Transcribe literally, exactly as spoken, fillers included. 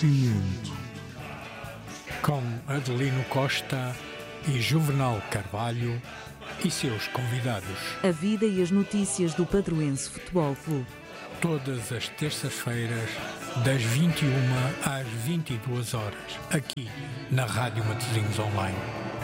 Divertimento. Com Adelino Costa e Juvenal Carvalho e seus convidados. A vida e as notícias do Padroense Futebol Clube. Todas as terças-feiras, das vinte e uma às vinte e duas horas, aqui na Rádio Matosinhos Online.